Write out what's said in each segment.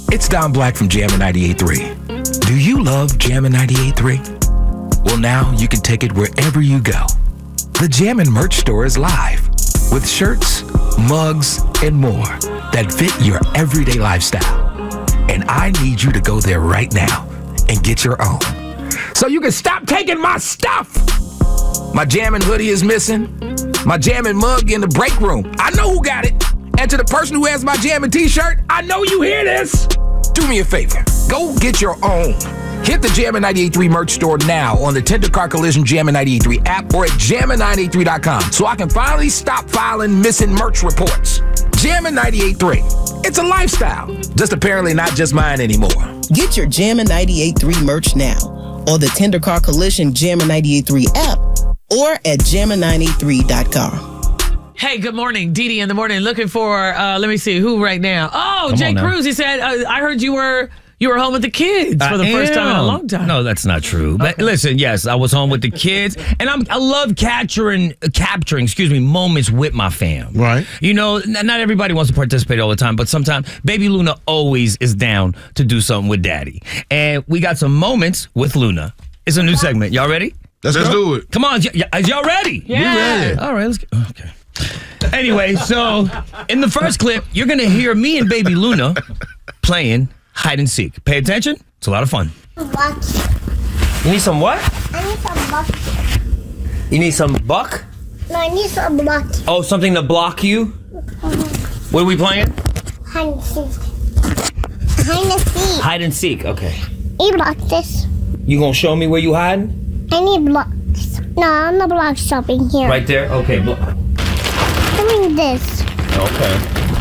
It's Don Black from Jammin' 98.3. Do you love Jammin' 98.3? Well, now you can take it wherever you go. The Jammin' merch store is live with shirts, mugs, and more that fit your everyday lifestyle. And I need you to go there right now and get your own, so you can stop taking my stuff. My Jammin' hoodie is missing. My Jammin' mug in the break room. I know who got it. And to the person who has my Jammin' t-shirt, I know you hear this. Do me a favor. Go get your own. Hit the Jammin' 98.3 merch store now on the Tender Car Collision Jammin' 98.3 app or at jammin983.com so I can finally stop filing missing merch reports. Jammin' 98.3. It's a lifestyle. Just apparently not just mine anymore. Get your Jammin' 98.3 merch now on the Tender Car Collision Jammin' 98.3 app or at jammin983.com. Hey, good morning. Dee Dee in the morning looking for, let me see, who right now? Oh, Jay Cruz. He said, I heard you were home with the kids for the first time in a long time. No, that's not true. But listen, yes, I was home with the kids, and I love capturing, moments with my fam. Right. You know, not everybody wants to participate all the time, but sometimes Baby Luna always is down to do something with Daddy. And we got some moments with Luna. It's a new segment. Y'all ready? Let's do it. Come on, is y'all ready? Yeah. We ready. All right, let's go. Okay. Anyway, so in the first clip, you're going to hear me and Baby Luna playing hide and seek. Pay attention. It's a lot of fun. You need some what? I need some buck. You need some buck? No, I need some block. Oh, something to block you? What are we playing? Hide and seek. Hide and seek. Hide and seek. Okay. You block this. You going to show me where you hiding? I need blocks. No, I'm the block shopping here. Right there? Okay. Doing this. Okay.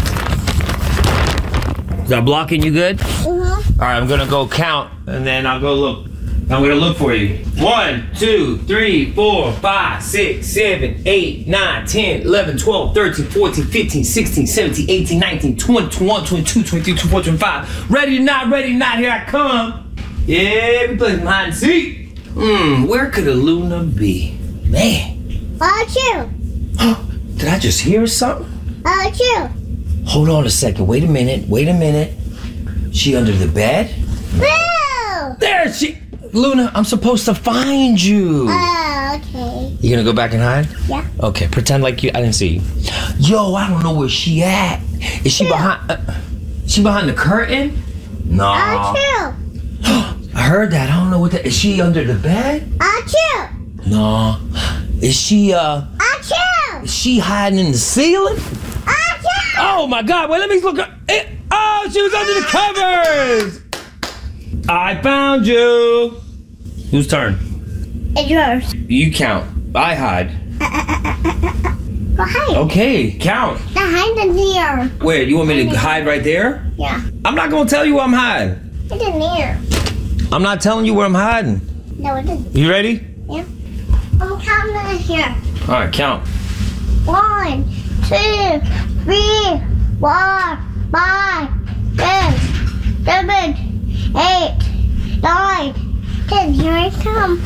Is that blocking you good? Mm-hmm. All right, I'm going to go count, and then I'll go look. I'm going to look for you. 1, 2, 3, 4, 5, 6, 7, 8, 9, 10, 11, 12, 13, 14, 15, 16, 17, 18, 19, 20, 21, 22, 23, 24, 25. Ready or not, here I come. Yeah, we play some hide and seek. Where could a Luna be? Man. About you. Did I just hear something? About you. Hold on a second. Wait a minute. She under the bed? Boo! There she... Luna, I'm supposed to find you. Oh, okay. You gonna go back and hide? Yeah. Okay, pretend like I didn't see you. Yo, I don't know where she at. Is she behind... she behind the curtain? No. About you. I heard that. I don't know what that... Is she under the bed? About you. No. Is she, About you. Is she hiding in the ceiling? About you. Oh my God! Wait, let me look. Oh, she was under the covers. I found you. Whose turn? It's yours. You count. I hide. Go hide. Okay, count. Now hide in here. Where? You want me to hide right there? Yeah. I'm not gonna tell you where I'm hiding. It's in here. I'm not telling you where I'm hiding. No, it isn't. You ready? Yeah. I'm counting in here. All right, count. 1, 2, 3, 4, 5, 6, 7, 8, 9, 10. Here I come.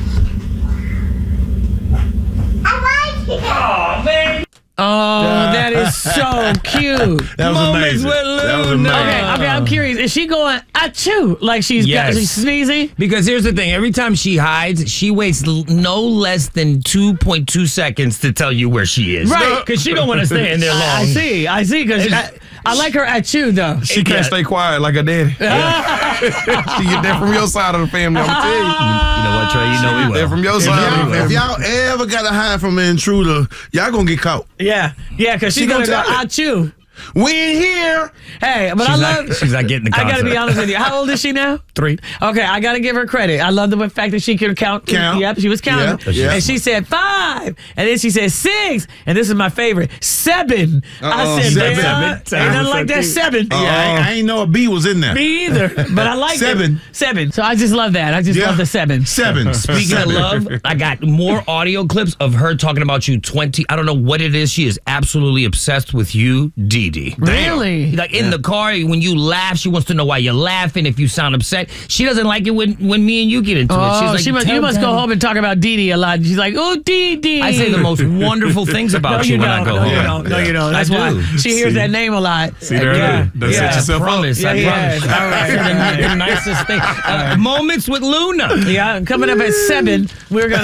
I like it. Oh man. Oh, that is so cute. That was Moments amazing. with Luna. That was amazing. Okay, I'm curious. Is she going achoo? Like she's sneezing? Because here's the thing. Every time she hides, she waits no less than 2.2 seconds to tell you where she is. Right. Because she don't want to stay in there long. I see. Because I like her achoo, though. She can't stay quiet like her daddy. She get that from your side of the family, I'm gonna tell you. You know what, Trey? You know we will. That from your side. If y'all ever got to hide from an intruder, y'all gonna get caught. Yeah, because she's going to go achoo. We in here. Hey, but She's not getting the concept. I got to be honest with you. How old is she now? 3. Okay, I got to give her credit. I love the fact that she could count. Yep, she was counting. Yeah. And she said 5. And then she said 6. And this is my favorite, 7. I said, 7. Ain't nothing like that 7. Yeah, I ain't know a B was in there. Me either. But I like 7. 7. So I just love that. I just love the 7. 7. Speaking of love, I got more audio clips of her talking about you 20. I don't know what it is. She is absolutely obsessed with you, Dee Dee. Really? Like in the car, when you laugh, she wants to know why you're laughing. If you sound upset, she doesn't like it when me and you get into it. She's like, you must go home and talk about Dee Dee a lot. She's like, oh, Dee Dee. I say the most wonderful things about you when I go home. No, you don't. That's why she hears that name a lot. See there? Don't set yourself up. I promise. All right. The nicest thing. Moments with Luna. Yeah, coming up at 7, we're going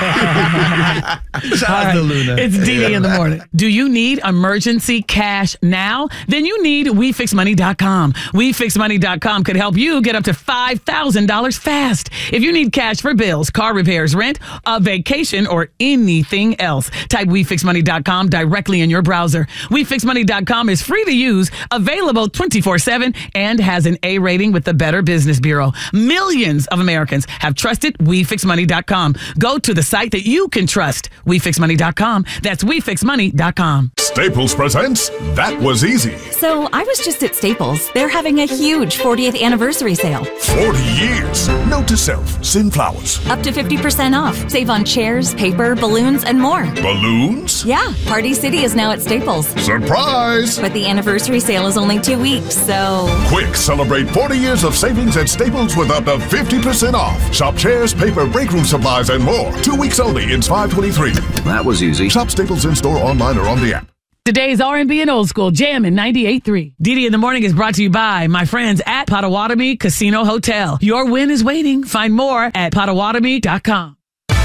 to... Shout out to Luna. It's Dee Dee in the morning. Do you need emergency cash now? Then you need WeFixMoney.com. WeFixMoney.com could help you get up to $5,000 fast. If you need cash for bills, car repairs, rent, a vacation, or anything else, type WeFixMoney.com directly in your browser. WeFixMoney.com is free to use, available 24/7, and has an A rating with the Better Business Bureau. Millions of Americans have trusted WeFixMoney.com. Go to the site that you can trust. WeFixMoney.com. That's WeFixMoney.com. Staples presents That Was Easy. So I was just at Staples. They're having a huge 40th anniversary sale. 40 years. Note to self, send flowers. Up to 50% off. Save on chairs, paper, balloons, and more. Balloons? Yeah, Party City is now at Staples. Surprise! But the anniversary sale is only 2 weeks, so... Quick, celebrate 40 years of savings at Staples with up to 50% off. Shop chairs, paper, break room supplies, and more. 2 weeks only. It's 5/23. That was easy. Shop Staples in-store, online, or on the app. Today's R&B and Old School Jam in 98.3. Dee Dee in the morning is brought to you by my friends at Potawatomi Casino Hotel. Your win is waiting. Find more at Potawatomi.com.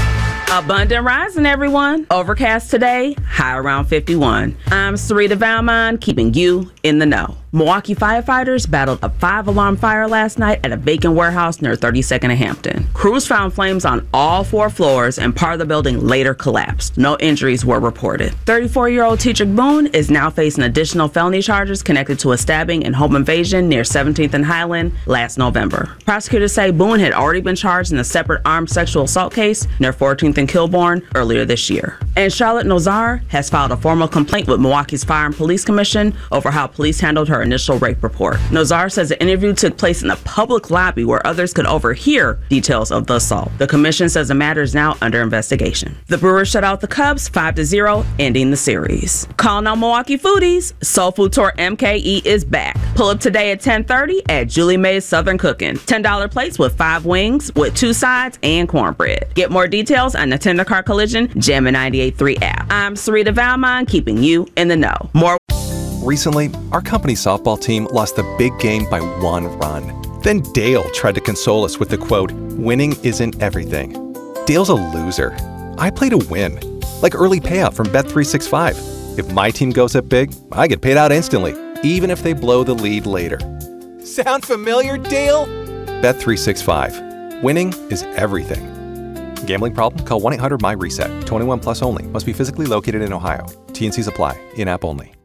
Abundant rising, everyone. Overcast today, high around 51. I'm Sarita Valmont, keeping you in the know. Milwaukee firefighters battled a 5-alarm fire last night at a vacant warehouse near 32nd and Hampton. Crews found flames on all 4 floors, and part of the building later collapsed. No injuries were reported. 34-year-old Teatrick Boone is now facing additional felony charges connected to a stabbing and home invasion near 17th and Highland last November. Prosecutors say Boone had already been charged in a separate armed sexual assault case near 14th and Kilbourne earlier this year. And Charlotte Nozar has filed a formal complaint with Milwaukee's Fire and Police Commission over how police handled her initial rape report. Nozar says the interview took place in a public lobby where others could overhear details of the assault. The commission says the matter is now under investigation. The Brewers shut out the Cubs 5-0, ending the series. Calling out Milwaukee foodies, Soul Food Tour MKE is back. Pull up today at 10:30 at Julie Mae's Southern Cooking. $10 plates with 5 wings with 2 sides and cornbread. Get more details on the Tender Car Collision Jammin' 98.3 app. I'm Sarita Valmont, keeping you in the know. More. Recently, our company softball team lost the big game by 1 run. Then Dale tried to console us with the quote, "Winning isn't everything." Dale's a loser. I play to win. Like early payout from Bet365. If my team goes up big, I get paid out instantly, even if they blow the lead later. Sound familiar, Dale? Bet365. Winning is everything. Gambling problem? Call 1-800-MY-RESET. 21 plus only. Must be physically located in Ohio. T&Cs apply. In-app only.